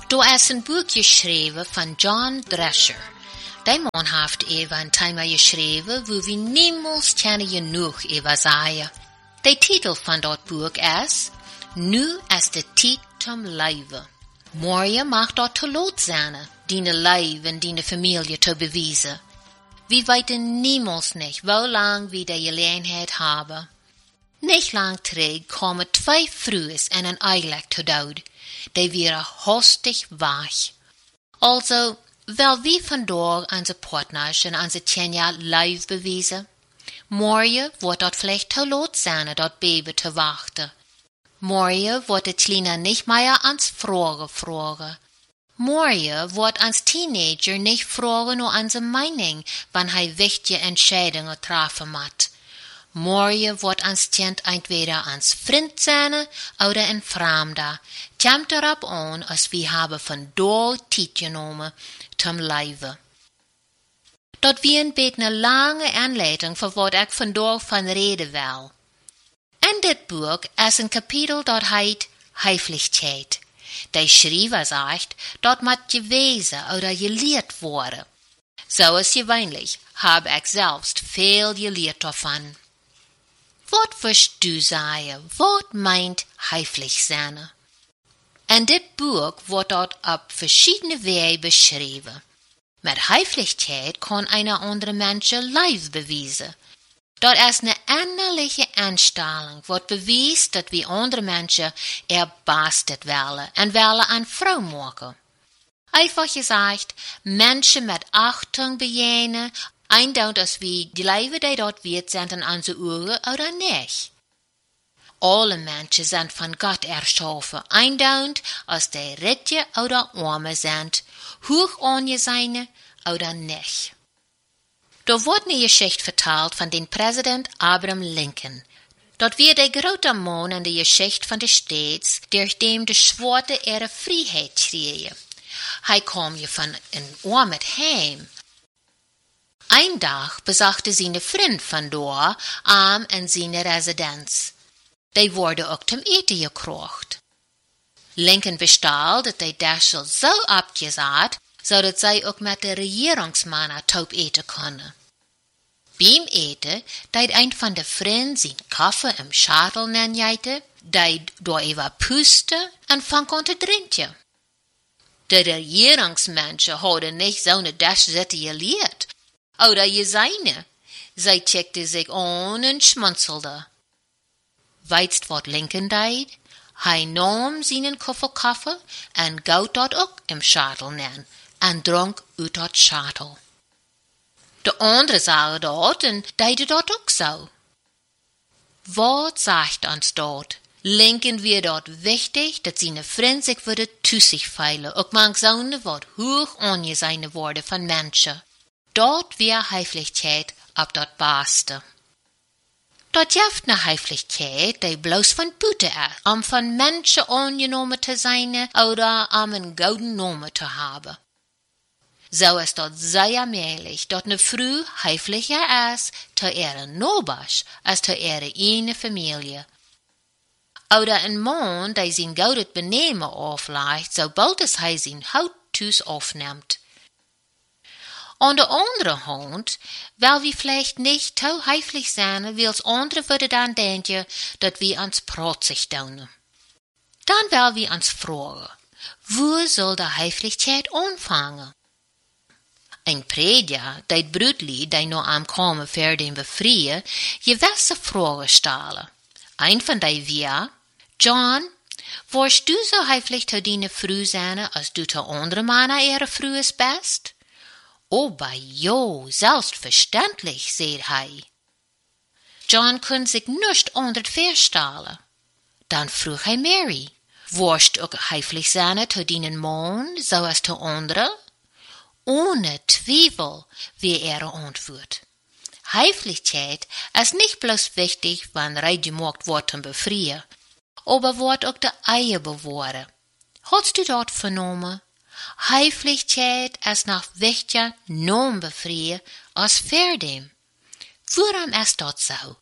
Du hast een boek geschreven van John Drescher. Die man heeft even een thema geschreven, wo we niemals kennen genoeg over zeggen. De titel van dat boek is, Nu is de tijd zum leven. Morgen mag dat te laat zijn, die leven en die familie te bewijzen. We weten niemals nicht, hoe lang we de gelegenheid hebben. Nicht lang terug komen 2 vrouwen in een eiland te dood. Die waren hastig weg. Also, wel wie vandaag onze partners en onze 10 jaar live bewijzen. Morgen wordt dat vielleicht te laat zijn, dat baby te wachten. Morgen wordt de kleine nicht meer ans vragen. Morgen wordt ons teenager nicht vragen naar onze mening, wanneer hij wichtige entscheidungen treffen moet. Morgen wordt ons kind entweder ans vriend zijn, oder een vreemde. Komt erop aan, als we hebben vandaag tijd genomen, zum leven. Dat wie een beetje een lange aanleiding voor wat ik vandaag van reden wil. In dit boek is een kapitel dat heet Heiflichkeit. De schrijver zegt dat moet gewezen oder geleerd worden. Zoals gewöhnlich heb ik zelfs veel geleerd daarvan. Wat wirst du sagen? Wat meint heiflich zijn? In dit boek wordt dat op verschiedene wijzen beschreven. Met Heiflichkeit kan een andere mens live bewijzen. Dat is een innerlijke instelling, wat bewijst dat we andere mensen erbastet willen en willen aan vrouw maken. Einfach gezegd, mensen met achtung bejenen, eindeutig als we die leven die dort wert zijn in onze ogen oder nicht. Alle mensen zijn van Gott erschaffen, eindeutig als die ritje oder arme zijn, hoog aangesehen oder nicht. Da wordt een Geschichte verteld van den Präsident Abraham Lincoln. Dat weer de grote man in de Geschichte van de States, durch dem de Zwarte ihre Freiheit kregen. Hij kwam je van een armet heim. Ein Dag besuchte seine Freund von daar arm in seine Residenz. Die worden ook zum Eten gekocht. Lincoln bestaal dat die Däschel so abgesät, zodat zij ook met de regeringsmannen taub eten kunnen. Beim Eten deed een van de vrienden zijn koffie im Schatel nenjeten, die door even puste en van kon te drinken. De regeringsmenschen hadden niet zo'n Dash zitten geleerd. Oder je seine. Zij checkte zich aan en schmunzelde. Weitst wat Lincoln deed? Hij nam zijn koffie koffie en gout dat ook im Schatel nen en dronk uit dat Schatel. De anderen zagen dat en deden dat ook zo. Wat zegt ons dat? Lincoln weer dat wichtig dat zijn vriend zich würde zu sich feilen, ook mank zo'n wat hoog aangesehen worden van mensen. Dat weer Heiflichkeit op dat beste. Dat jeft een Heiflichkeit, die bloos van buiten is, om van mensen aangenomen te zijn, oder om een gouden naam te hebben. Zo is dat zeer möglich, dat een vrouw heiflicher is te ihre nabers als te ihre ene familie. Oder een man, die zijn gouden benemen aflegt, sobald als hij zijn houthuis afneemt. An der anderen Hand, weil wir vielleicht nicht so heiflich sein, wils andere würde dann denken, dat wir uns protzig tun. Dann will wir uns fragen, wo soll der Heiflichkeit anfangen? Ein Prediger, dat Brütli, die noch am Kommen für den Befreien, gewisse Fragen stellen. Ein von die wir, John, warst du so heiflich zu deine Frau sein, als du zu anderen Männer ihre Frau ist best? Aber ja, selbstverständlich, sagt hij. John kon sich nicht anders vorstellen. Dann frug hij Mary, warst ook heiflich sein zu deinen Mann, so als zu anderen? Ohne Zweifel, wie ihre Antwort. Heiflichkeit ist nicht bloß wichtig, wenn reingemacht wird zum Befreien, aber wird auch der Eier bewahren. Hast du dort vernommen? Heiflichkeit ist noch wichtiger nom befreien als verdem. Waarom ist dat so?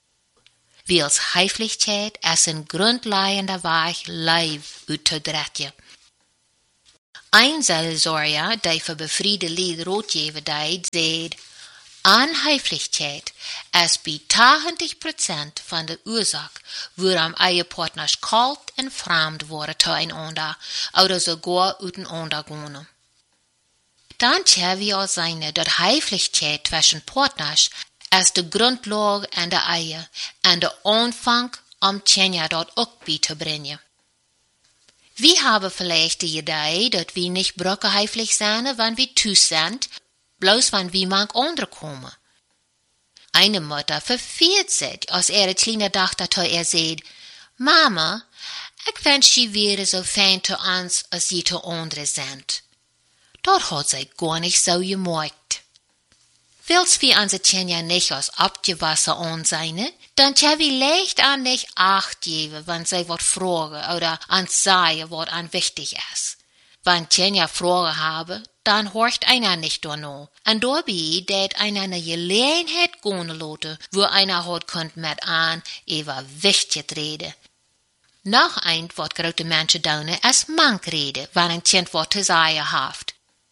Wils Heiflichkeit ist een grundleidende weg live uit te dretje. Ein Seelsorger, der für befriede Lied Rotjewe deed, sagt, Anheiflichkeit ist bei 80% von der Ursache, warum Ehepartners kalt und fremd worden zueinander oder sogar uteinander gehen. Dann können wir auch sehen, dass Heiflichkeit zwischen Partners ist die Grundlage an der Ehe und der Anfang, Tjenja dort auch beizubringen. Wir haben vielleicht die Idee, dass wir nicht brockenheiflich sind, wenn wir thuis sind, bloß wenn wir manch andere kommen. Eine Mutter verfehlt sich, als ihre kleine Tochter zu ihr sagt, Mama, ich wünsch, sie wäre so fein zu uns, als sie zu anderen sind. Dort hat sie gar nicht so gemerkt. Willst wir unsere Tjenja nicht als abgewassen ansehen, dann können wir leicht an nicht Acht geben, wenn sie was fragen oder ans sagen, was an wichtig ist. Wenn Tjenja Fragen habe, dann horcht einer nicht danach. Und dabei det einer eine Gelegenheit gehen lassen, wo einer hat könnt mit an über wichtig reden. Noch ein, was große Menschen tun, ist mank reden, wenn ein Kind was zu sagen hat.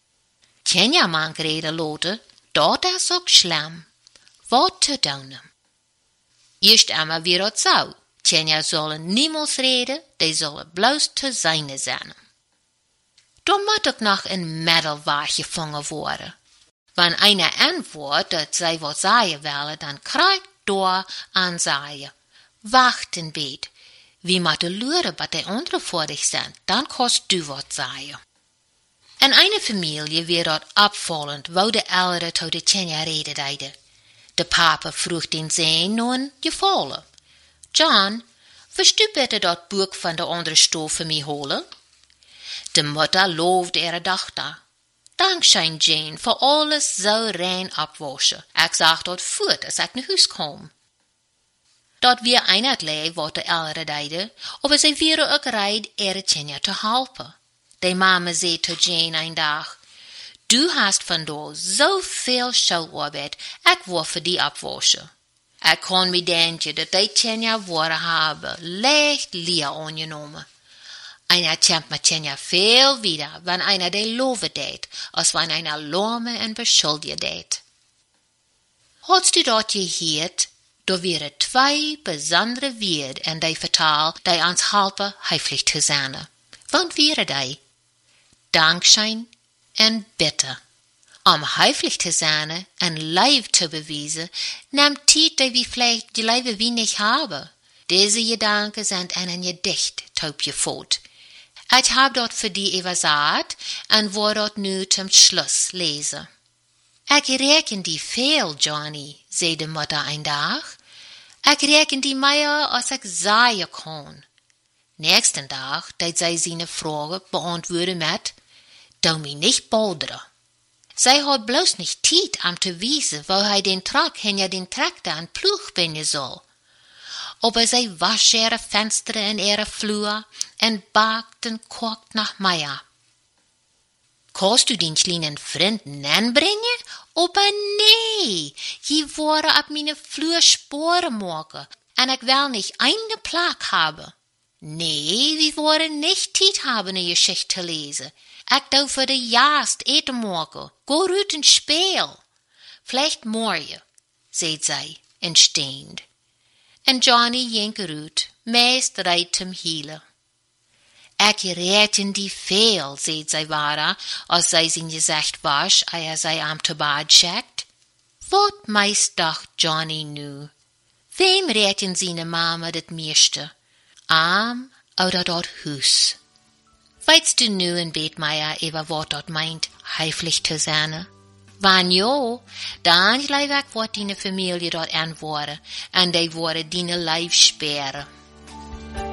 Tjenja mank reden lassen, dat is ook schlimm. Wat te doen? Eerst einmal weer het zo. Tjenja zullen niemals reden, die zullen bloos te zijne zijn. Dan moet ook nog een middelweg gevangen worden. Wenn einer antwoordt dat zij wat zeggen willen, dan krijgt door aan zeggen. Wacht een beetje. Wie moeten leren wat de anderen voor dich zijn, dan kost du wat zeggen. In eine Familie wird dort abfallend, wo de Eltern zu de Tjenja reden deiden. De Papa vroeg den Sohn nun gefallen. John, willst du bitte dat Buch von der anderen Stoel für mich holen? De Mutter loofde ihre Tochter. Dankschein, Jane, für alles so rein abwaschen. Ich sag dort fort, als ich nach Hus kom. Dort wir einatlee, wat de Eltern deiden, aber sie wären ook bereit, ihre Tjenja zu helfen. Die Mama zei zu Jane een dag, du hast vandaag zoveel schularbeit, ik wil voor die afwaschen. Ik kan me denken dat die Tjenja woorden hebben, leicht leer aangenomen. Einer kämpft mit Tjenja veel wieder, wenn einer die loven deed, als wenn einer lorme en beschuldigen deed. Hast du dort gehört, da wären zwei besondere Woorden in die Vertaal, die uns helpen, heiflich zu sein. Wat wären die? Dankschein en Bitte. Heiflich zu sein en Liebe zu beweisen, nimmt Zeit, die wir vielleicht die Liebe wie nicht haben. Diese Gedanken sind in ein Gedicht taubgeführt. Ich habe dort für die übersagt und wo dort nu zum Schluss lesen. Ich rechne die viel, Johnny, zei de Mutter ein Tag. Ich rechne die mehr, als ich sagen kann. Nächsten Tag, da sie seine Frage beantworten mit, du mich nicht boldere. Sie hat bloß nicht Zeit, zu wissen, wo den Truck hinter den Traktor an Pluch bringen soll. Aber sie wascht ihre Fenster in ihre Flur und bakt und kocht nach Meier. Kannst du den kleinen Freunden anbringen? Aber nee, je worden ab meine Flur Sporen machen, und ich will nicht eine Plag haben. Nee, wir wollen nicht Zeit haben, eine Geschichte zu lesen. Ich darf für die Jagd eten machen. Go rüt ins Spiel. Vielleicht morgen, sagt sie, entstehend. Und Johnny ging rüt, meest reit zum Hielen. Ich reden die viel, sagt sie weiter, als sie sein Gesicht wasch, ehe sie am zu Bad schickt. Wat meist doch Johnny nu? Wem reden seine Mama das meiste? Arm oder dort Hus? Weißt du nu in Betmeier über wat dort meint, heiflich zu sein? Wann jo, dann gleich weg wird deine Familie dort antworten, und die worden deine Leib sperren.